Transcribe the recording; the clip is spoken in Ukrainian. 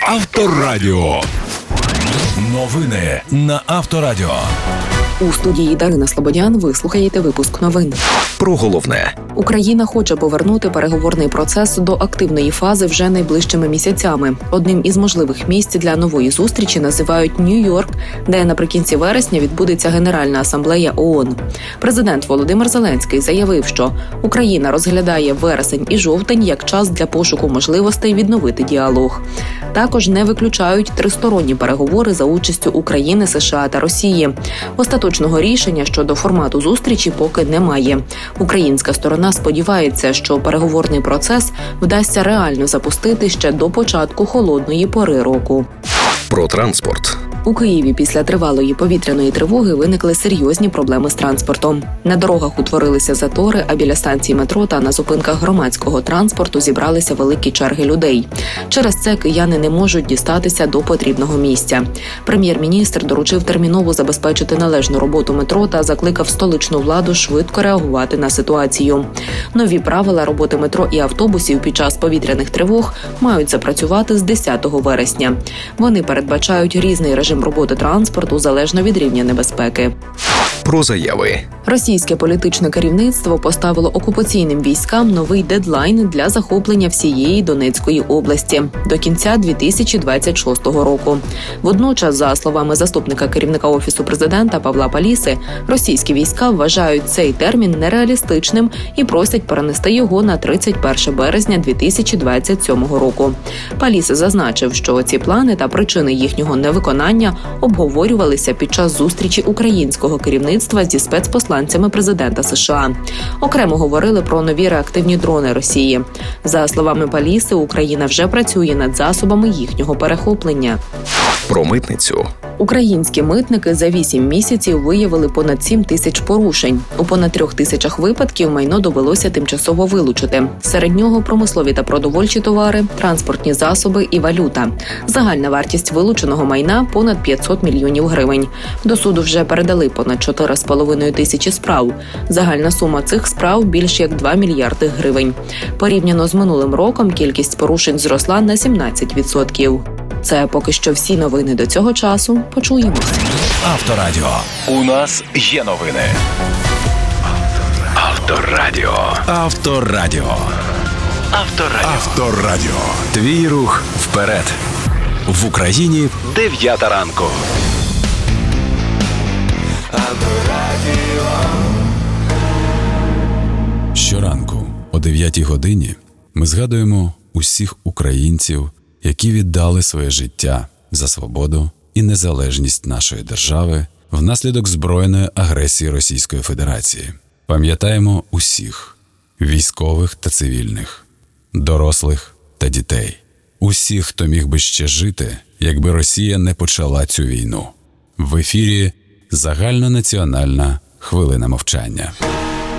Авторадіо. Новини на Авторадіо. У студії Дарина Слободян ви слухаєте випуск новин. Про головне. Україна хоче повернути переговорний процес до активної фази вже найближчими місяцями. Одним із можливих місць для нової зустрічі називають Нью-Йорк, де наприкінці вересня відбудеться Генеральна асамблея ООН. Президент Володимир Зеленський заявив, що Україна розглядає вересень і жовтень як час для пошуку можливостей відновити діалог. Також не виключають тристоронні переговори за участю України, США та Росії. Остаточного рішення щодо формату зустрічі поки немає. Українська сторона сподівається, що переговорний процес вдасться реально запустити ще до початку холодної пори року. Про транспорт. У Києві після тривалої повітряної тривоги виникли серйозні проблеми з транспортом. На дорогах утворилися затори, а біля станцій метро та на зупинках громадського транспорту зібралися великі черги людей. Через це кияни не можуть дістатися до потрібного місця. Прем'єр-міністр доручив терміново забезпечити належну роботу метро та закликав столичну владу швидко реагувати на ситуацію. Нові правила роботи метро і автобусів під час повітряних тривог мають запрацювати з 10 вересня. Вони передбачають різний режим роботи транспорту залежно від рівня небезпеки. Про заяви. Російське політичне керівництво поставило окупаційним військам новий дедлайн для захоплення всієї Донецької області до кінця 2026 року. Водночас, за словами заступника керівника Офісу президента Павла Паліси, російські війська вважають цей термін нереалістичним і просять перенести його на 31 березня 2027 року. Паліса зазначив, що ці плани та причини їхнього невиконання обговорювалися під час зустрічі українського керівництва зі спецпосланцями президента США. Окремо говорили про нові реактивні дрони Росії. За словами Паліси, Україна вже працює над засобами їхнього перехоплення. Про митницю. Українські митники за 8 місяців виявили понад 7 тисяч порушень. У понад 3 тисячах випадків майно довелося тимчасово вилучити. Серед нього промислові та продовольчі товари, транспортні засоби і валюта. Загальна вартість вилученого майна – понад 500 мільйонів гривень. До суду вже передали понад 4,5 тисячі справ. Загальна сума цих справ – більш як 2 мільярди гривень. Порівняно з минулим роком кількість порушень зросла на 17%. Це поки що всі новини до цього часу. Почуємося. Авторадіо. У нас є новини. Авторадіо. Авторадіо. Авторадіо. Авторадіо. Твій рух вперед. В Україні 9 ранку. Щоранку о 9 годині ми згадуємо усіх українців, які віддали своє життя за свободу і незалежність нашої держави внаслідок збройної агресії Російської Федерації. Пам'ятаємо усіх – військових та цивільних, дорослих та дітей. Усіх, хто міг би ще жити, якби Росія не почала цю війну. В ефірі загальнонаціональна хвилина мовчання.